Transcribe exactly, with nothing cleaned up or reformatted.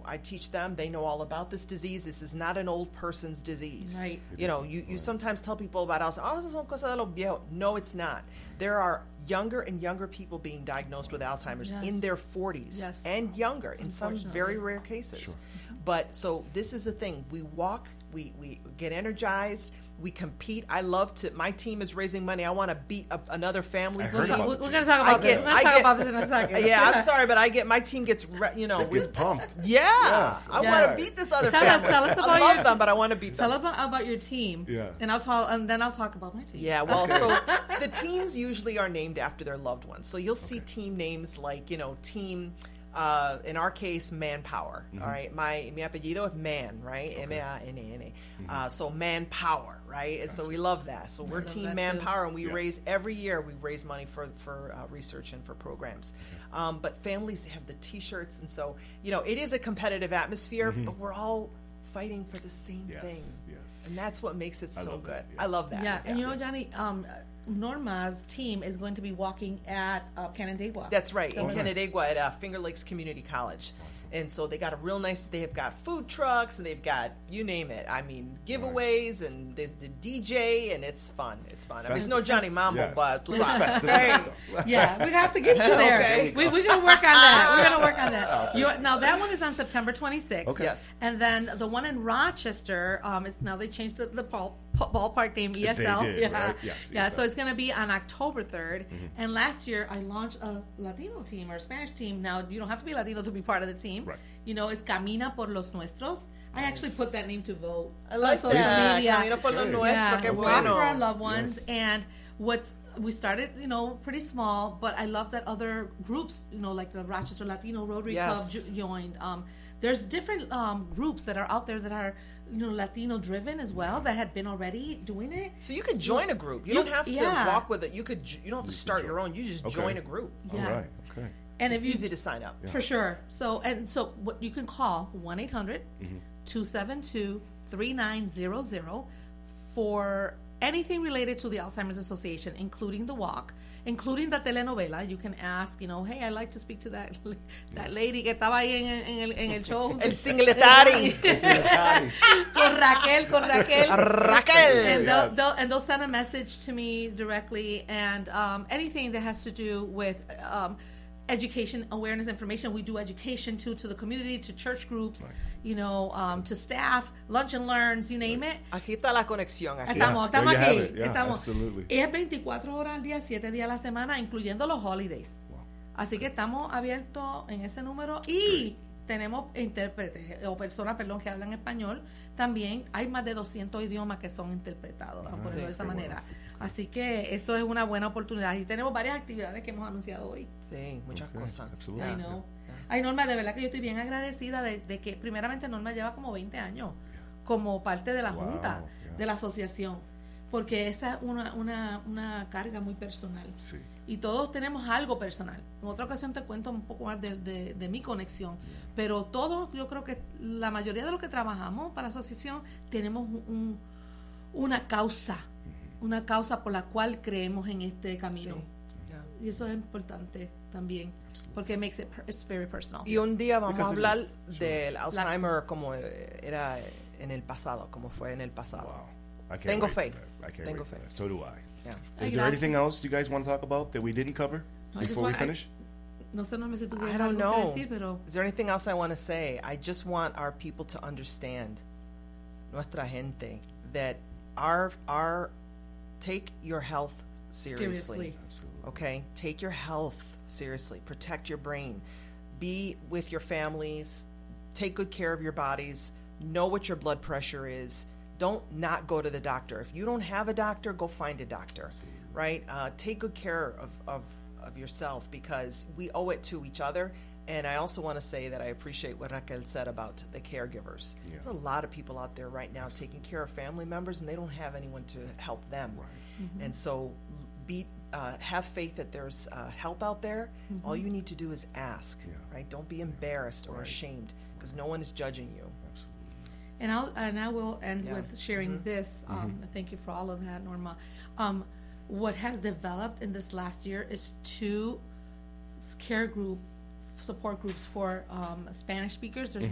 I teach them. They know all about this disease. This is not an old person's disease. Right. You know, you, you sometimes tell people about Alzheimer's. Oh, esas son cosas de los viejos. No, it's not. There are younger and younger people being diagnosed with Alzheimer's Yes. in their forties Yes. and younger in some Unfortunately. very rare cases. Sure. But so this is the thing. We walk, we, we get energized, we compete. I love to, my team is raising money. I want to beat a, another family I team. heard We're, about we're the going to talk about I this. get- We're going I to talk get- about this in a second. Yeah, I'm sorry, but I get, my team gets, re, you know, It we, gets pumped. yeah, Yes. I Yeah. want to beat this other Tell us- family. tell us about I love your- them, but I want to beat them. Tell about, about your team. Yeah. And I'll talk, and then I'll talk about my team. Yeah, well, so the teams usually are named after their loved ones. So you'll see Okay. team names like, you know, team, uh, in our case, Manpower. Mm-hmm. All right, my mi apellido is Man, right? M A A N A N A. Mm-hmm. Uh, so Manpower, right? And so we love that. So we're love Team that, Manpower, and we Yes. raise every year. We raise money for for uh, research and for programs. Um, but families have the T-shirts, and so you know, it is a competitive atmosphere, but we're all fighting for the same Yes, thing, yes. and that's what makes it I so love good. that, yeah. I love that. Yeah, and you know, Johnny, um, Norma's team is going to be walking at uh, Canandaigua. That's right, in nice. Canandaigua at uh, Finger Lakes Community College. And so they got a real nice, they have got food trucks and they've got, you name it. I mean, giveaways and there's the D J and it's fun. It's fun. I mean, it's no Johnny Mambo, Yes. but It's festive hey, and stuff. Yeah, we have to get you there. Okay. We, we're going to work on that. We're going to work on that. You, now, that one is on September twenty-sixth. Okay. Yes. And then the one in Rochester, um, it's now they changed the, the ball, ballpark name, E S L. They did, yeah. right? Yes, Yeah, E S L. so it's going to be on October third. And last year, I launched a Latino team or a Spanish team. Now, you don't have to be Latino to be part of the team. Right. You know, it's Camina por los Nuestros. I actually put that name to vote. I like on social that. media. Camino por lo Okay. nuestro, Yeah, qué walk bueno. for our loved ones. Yes. And what's we started, you know, pretty small, but I love that other groups, you know, like the Rochester Latino Rotary Yes. Club jo- joined. Um, there's different um, groups that are out there that are, you know, Latino driven as well that had been already doing it. So you could join a group. You, You- don't have to yeah. walk with it. You could. j- You don't have to start your own. You just Okay. join a group. Yeah. All right. Okay. And It's if you easy to sign up. For sure. So and so what you can call one eight hundred two seven two three nine zero zero for anything related to the Alzheimer's Association, including the walk, including the telenovela. You can ask, you know, hey, I'd like to speak to that that lady que estaba ahí en, en, el, en el show. El singletari. Con Raquel, con Raquel. Raquel. And they'll, Yes. they'll and they'll send a message to me directly, and um, anything that has to do with um, education, awareness, information. We do education too to the community, to church groups, Nice. you know, um, to staff, lunch and learns, you name it. Aquí está la conexión. Aquí. Estamos, there estamos you have aquí. it. Yeah, estamos. absolutely. Es veinticuatro horas al día, siete días a la semana, incluyendo los holidays. Wow. Así que estamos abiertos en ese número y tenemos intérpretes o personas, perdón, que hablan español. También hay más de doscientos idiomas que son interpretados, vamos a ponerlo de esa qué bueno. manera. Así que eso es una buena oportunidad. Y tenemos varias actividades que hemos anunciado hoy. Sí, muchas Okay, cosas. absolutely. I know. Ay, Norma, de verdad que yo estoy bien agradecida de, de que, primeramente, Norma lleva como veinte años como parte de la Wow, junta, yeah. de la asociación, porque esa es una, una, una carga muy personal. Sí. Y todos tenemos algo personal. En otra ocasión te cuento un poco más de, de, de mi conexión, pero todos, yo creo que la mayoría de los que trabajamos para la asociación tenemos un, un- una causa, una causa por la cual creemos en este camino. Yeah. Y eso es importante también, porque it makes it, per- it's very personal. Y un día vamos Because a it hablar is, sure. del Alzheimer como era en el pasado, como fue en el pasado. Wow. I can't Tengo wait fe. for that. I can't Tengo wait for fe. that. So do I. Yeah. Ay, Is there gracias. anything else you guys want to talk about that we didn't cover No, I just before we want- I- finish? No sé, Norma, si tú I tienes don't algo que know. decir, pero Is there anything else I want to say? I just want our people to understand, nuestra gente, that our our take your health seriously. seriously. Absolutely. Okay? Take your health seriously. Protect your brain. Be with your families. Take good care of your bodies. Know what your blood pressure is. Don't not go to the doctor. If you don't have a doctor, go find a doctor. Right? Uh, take good care of, of, of yourself because we owe it to each other. And I also want to say that I appreciate what Raquel said about the caregivers. Yeah. There's a lot of people out there right now taking care of family members and they don't have anyone to help them. Right. And so be uh, have faith that there's uh, help out there. All you need to do is ask, Yeah. right? Don't be embarrassed or Right. ashamed because no one is judging you. Absolutely. And I'll and I will end Yeah. with sharing this. Um, Thank you for all of that, Norma. Um, what has developed in this last year is two s- care group support groups for um, Spanish speakers. There's